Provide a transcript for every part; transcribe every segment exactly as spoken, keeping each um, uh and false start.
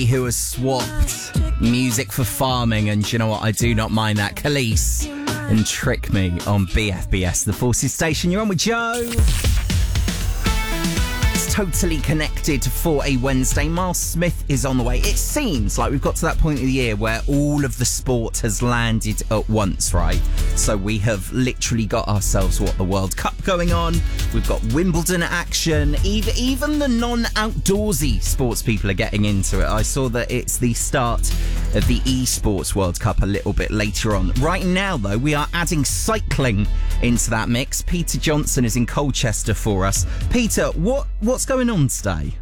Who has swapped music for farming, and do you know what? I do not mind that. Khalees and Trick Me on B F B S, the Forces Station. You're on with Joe. It's totally connected for a Wednesday. Miles Smith is on the way. It seems like we've got to that point of the year where all of the sport has landed at once, right? So we have literally got ourselves, what, the World Cup going on. We've got Wimbledon action. Even, even the non-outdoorsy sports people are getting into it. I saw that it's the start of the eSports World Cup a little bit later on. Right now, though, we are adding cycling into that mix. Peter Johnson is in Colchester for us. Peter, what what's going on today?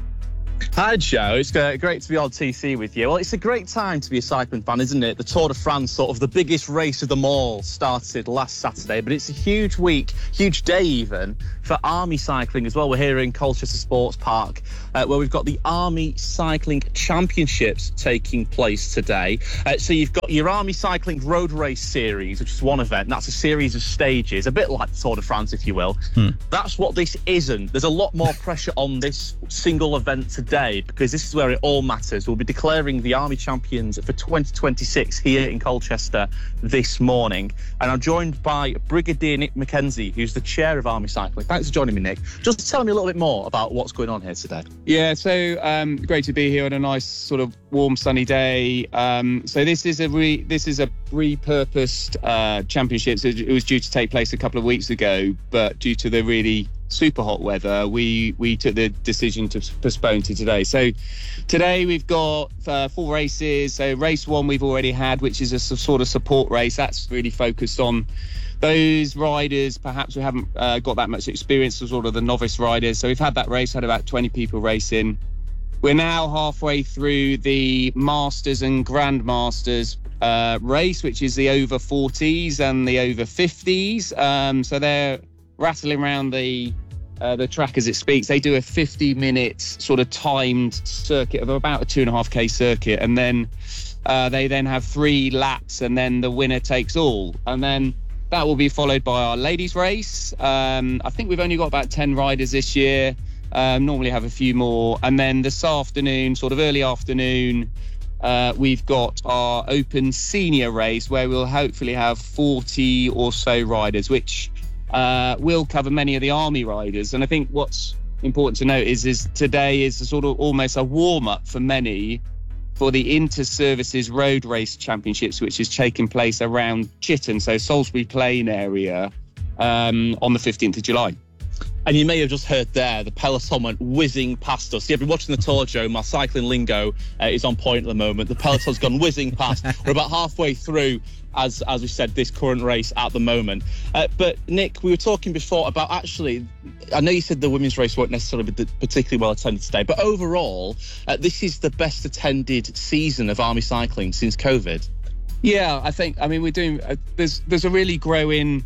Hi, Joe. It's great to be on T C with you. Well, it's a great time to be a cycling fan, isn't it? The Tour de France, sort of the biggest race of them all, started last Saturday, but it's a huge week, huge day even, for Army cycling as well. We're here in Colchester Sports Park, uh, where we've got the Army Cycling Championships taking place today. Uh, so you've got your Army Cycling Road Race Series, which is one event, and that's a series of stages, a bit like the Tour de France, if you will. Hmm. That's what this isn't. There's a lot more pressure on this single event today, because this is where it all matters. We'll be declaring the Army champions for twenty twenty-six here in Colchester this morning. And I'm joined by Brigadier Nick McKenzie, who's the chair of Army Cycling. Thanks for joining me, Nick. Just tell me a little bit more about what's going on here today. Yeah, so um, great to be here on a nice sort of warm sunny day. Um, so this is a re- this is a repurposed uh, championship. So it was due to take place a couple of weeks ago, but due to the really super hot weather, we we took the decision to postpone to today. So today we've got uh, four races. So race one we've already had, which is a sort of support race. That's really focused on those riders perhaps who haven't uh, got that much experience, as sort of the novice riders. So we've had that race, had about twenty people racing. We're now halfway through the Masters and Grandmasters uh, race, which is the over forties and the over fifties. Um, so they're rattling around the uh, the track as it speaks. They do a fifty minute sort of timed circuit of about a two and a half K circuit. And then uh, they then have three laps, and then the winner takes all. And then that will be followed by our ladies race. Um, I think we've only got about ten riders this year. Um, normally have a few more. And then this afternoon, sort of early afternoon, uh, we've got our open senior race, where we'll hopefully have forty or so riders, which uh, will cover many of the Army riders. And I think what's important to note is, is today is a sort of almost a warm-up for many for the Inter-Services Road Race Championships, which is taking place around Chitton, so Salisbury Plain area, um, on the fifteenth of July. And you may have just heard there, the peloton went whizzing past us. Yeah, I've been watching the Tour, Joe. My cycling lingo uh, is on point at the moment. The peloton's gone whizzing past. We're about halfway through, as as we said, this current race at the moment. Uh, but, Nick, we were talking before about actually, I know you said the women's race won't necessarily be particularly well attended today, but overall, uh, this is the best attended season of Army cycling since COVID. Yeah, I think, I mean, we're doing, uh, there's there's a really growing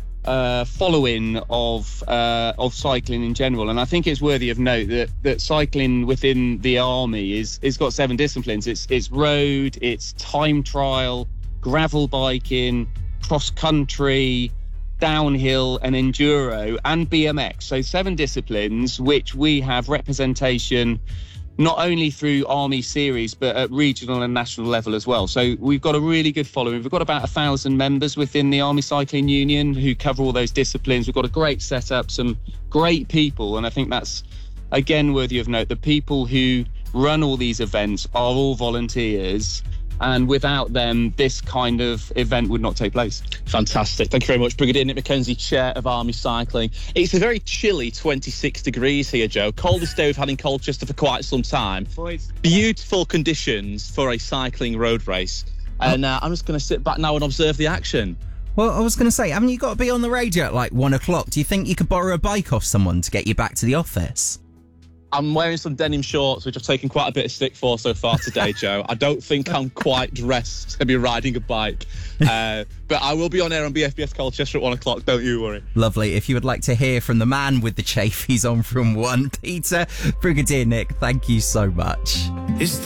uh following of uh of cycling in general, and I think it's worthy of note that that cycling within the Army is is got seven disciplines. It's it's road, it's time trial, gravel biking, cross country, downhill and enduro, and B M X. So seven disciplines which we have representation not only through Army series, but at regional and national level as well. So we've got a really good following. We've got about a thousand members within the Army Cycling Union who cover all those disciplines. We've got a great setup, some great people. And I think that's, again, worthy of note. The people who run all these events are all volunteers. And without them, this kind of event would not take place. Fantastic. Thank you very much, Brigadier Nick McKenzie, Chair of Army Cycling. It's a very chilly twenty-six degrees here, Joe. Coldest day we've had in Colchester for quite some time. Beautiful conditions for a cycling road race. And uh, I'm just going to sit back now and observe the action. Well, I was going to say, haven't you got to be on the radio at like one o'clock? Do you think you could borrow a bike off someone to get you back to the office? I'm wearing some denim shorts, which I've taken quite a bit of stick for so far today, Joe. I don't think I'm quite dressed to be riding a bike. Uh, but I will be on air on B F B S Colchester at one o'clock, don't you worry. Lovely. If you would like to hear from the man with the chafe, he's on from one. Peter, Brigadier Nick, thank you so much. It's